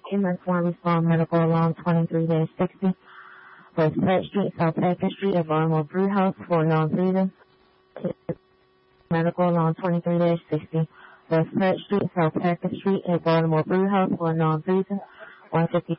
Ambulance 1 respond medical alarm 23-60. West Pratt Street, South Packer Street at Baltimore Brewhouse for non-breathing. Medical alarm 23-60. West Pratt Street, South Packer Street at Baltimore Brewhouse for non-breathing. 150